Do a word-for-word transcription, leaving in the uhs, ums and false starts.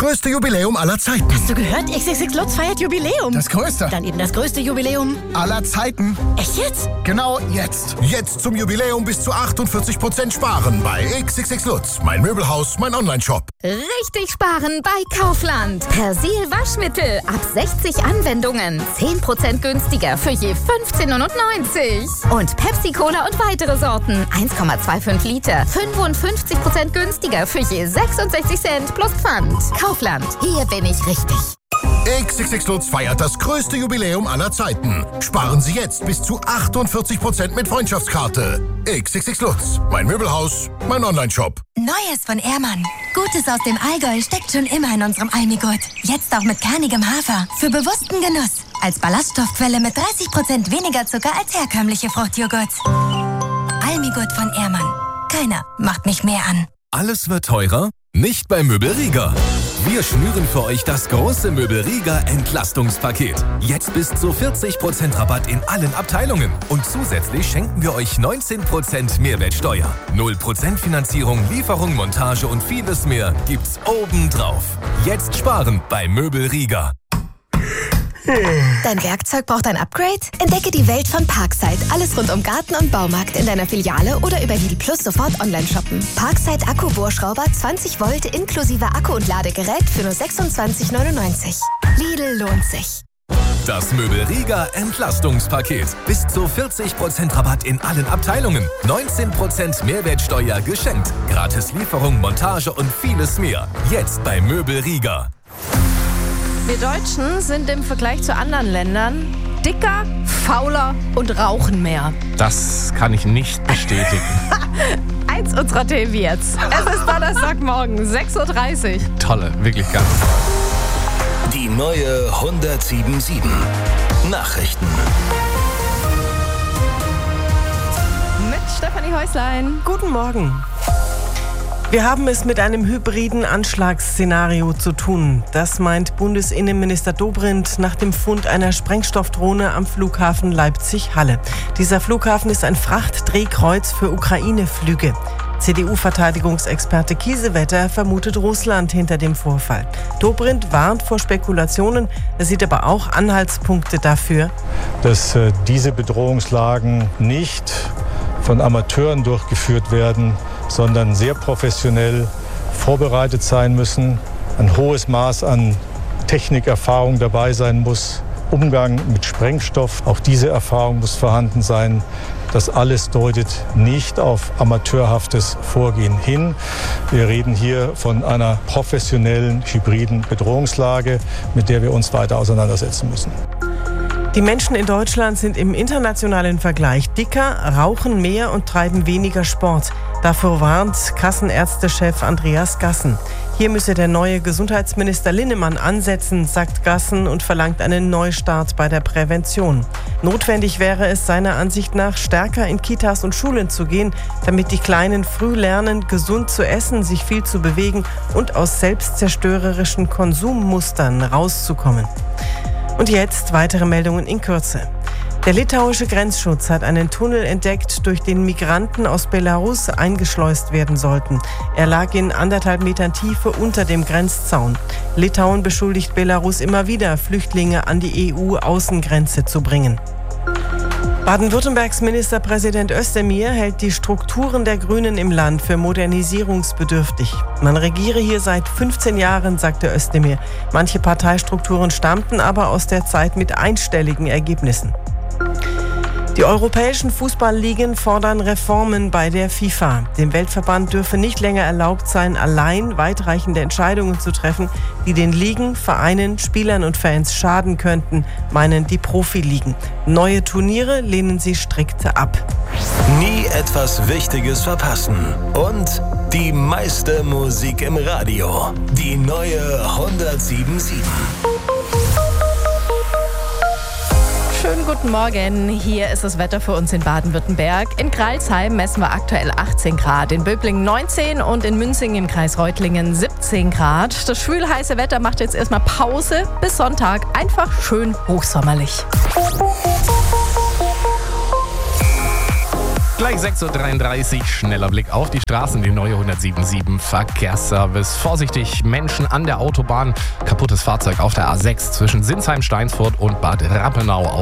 größte Jubiläum aller Zeiten. Hast du gehört? X X X Lutz feiert Jubiläum. Das größte. Dann eben das größte Jubiläum aller Zeiten. Echt jetzt? Genau jetzt. Jetzt zum Jubiläum bis zu achtundvierzig Prozent sparen bei X X X Lutz. Mein Möbelhaus, mein Onlineshop. Richtig sparen bei Kaufland. Persil Waschmittel ab sechzig Anwendungen. zehn Prozent günstiger für je fünfzehn neunundneunzig. Und Pepsi Cola und weitere Sorten. eins Komma fünfundzwanzig Liter. fünfundfünfzig Prozent günstiger für je sechsundsechzig Cent plus Pfand. Kaufland. Hier bin ich richtig. X X X Lutz feiert das größte Jubiläum aller Zeiten. Sparen Sie jetzt bis zu achtundvierzig Prozent mit Freundschaftskarte. X X X Lutz. Mein Möbelhaus, mein Onlineshop. Neues von Ehrmann. Gutes aus dem Allgäu steckt schon immer in unserem Almigurt. Jetzt auch mit kernigem Hafer. Für bewussten Genuss. Als Ballaststoffquelle mit dreißig Prozent weniger Zucker als herkömmliche Fruchtjoghurts. Almigurt von Ehrmann. Keiner macht mich mehr an. Alles wird teurer? Nicht bei Möbelriga. Wir schnüren für euch das große Möbelriga Entlastungspaket. Jetzt bis zu vierzig Prozent Rabatt in allen Abteilungen. Und zusätzlich schenken wir euch neunzehn Prozent Mehrwertsteuer. null Prozent Finanzierung, Lieferung, Montage und vieles mehr gibt's obendrauf. Jetzt sparen bei Möbelriga. Dein Werkzeug braucht ein Upgrade? Entdecke die Welt von Parkside. Alles rund um Garten und Baumarkt in deiner Filiale oder über Lidl Plus sofort online shoppen. Parkside Akku-Bohrschrauber zwanzig Volt inklusive Akku und Ladegerät für nur sechsundzwanzig neunundneunzig. Lidl lohnt sich. Das Möbelriga Entlastungspaket. Bis zu vierzig Prozent Rabatt in allen Abteilungen. neunzehn Prozent Mehrwertsteuer geschenkt. Gratis Lieferung, Montage und vieles mehr. Jetzt bei Möbelriga. Wir Deutschen sind im Vergleich zu anderen Ländern dicker, fauler und rauchen mehr. Das kann ich nicht bestätigen. Eins unserer Themen jetzt. Es ist Donnerstagmorgen, sechs Uhr dreißig. Tolle, wirklich ganz. Die neue hundertsieben Komma sieben. Nachrichten. Mit Stefanie Häuslein. Guten Morgen. Wir haben es mit einem hybriden Anschlagsszenario zu tun. Das meint Bundesinnenminister Dobrindt nach dem Fund einer Sprengstoffdrohne am Flughafen Leipzig-Halle. Dieser Flughafen ist ein Frachtdrehkreuz für Ukraine-Flüge. C D U-Verteidigungsexperte Kiesewetter vermutet Russland hinter dem Vorfall. Dobrindt warnt vor Spekulationen, er sieht aber auch Anhaltspunkte dafür, dass äh, diese Bedrohungslagen nicht von Amateuren durchgeführt werden, sondern sehr professionell vorbereitet sein müssen, ein hohes Maß an Technikerfahrung dabei sein muss, Umgang mit Sprengstoff, auch diese Erfahrung muss vorhanden sein. Das alles deutet nicht auf amateurhaftes Vorgehen hin. Wir reden hier von einer professionellen, hybriden Bedrohungslage, mit der wir uns weiter auseinandersetzen müssen. Die Menschen in Deutschland sind im internationalen Vergleich dicker, rauchen mehr und treiben weniger Sport. Davor warnt Kassenärztechef Andreas Gassen. Hier müsse der neue Gesundheitsminister Linnemann ansetzen, sagt Gassen und verlangt einen Neustart bei der Prävention. Notwendig wäre es seiner Ansicht nach, stärker in Kitas und Schulen zu gehen, damit die Kleinen früh lernen, gesund zu essen, sich viel zu bewegen und aus selbstzerstörerischen Konsummustern rauszukommen. Und jetzt weitere Meldungen in Kürze. Der litauische Grenzschutz hat einen Tunnel entdeckt, durch den Migranten aus Belarus eingeschleust werden sollten. Er lag in anderthalb Metern Tiefe unter dem Grenzzaun. Litauen beschuldigt Belarus immer wieder, Flüchtlinge an die E U-Außengrenze zu bringen. Baden-Württembergs Ministerpräsident Özdemir hält die Strukturen der Grünen im Land für modernisierungsbedürftig. Man regiere hier seit fünfzehn Jahren, sagte Özdemir. Manche Parteistrukturen stammten aber aus der Zeit mit einstelligen Ergebnissen. Die europäischen Fußballligen fordern Reformen bei der FIFA. Dem Weltverband dürfe nicht länger erlaubt sein, allein weitreichende Entscheidungen zu treffen, die den Ligen, Vereinen, Spielern und Fans schaden könnten, meinen die Profiligen. Neue Turniere lehnen sie strikt ab. Nie etwas Wichtiges verpassen. Und die meiste Musik im Radio. Die neue hundertsieben Komma sieben. Schönen guten Morgen. Hier ist das Wetter für uns in Baden-Württemberg. In Crailsheim messen wir aktuell achtzehn Grad, in Böblingen neunzehn und in Münzingen im Kreis Reutlingen siebzehn Grad. Das schwül-heiße Wetter macht jetzt erstmal Pause bis Sonntag. Einfach schön hochsommerlich. Gleich sechs Uhr dreiunddreißig, schneller Blick auf die Straßen, die neue hundertsiebenundsiebzig Verkehrsservice. Vorsichtig, Menschen an der Autobahn, kaputtes Fahrzeug auf der A sechs zwischen Sinsheim, Steinsfurt und Bad Rappenau.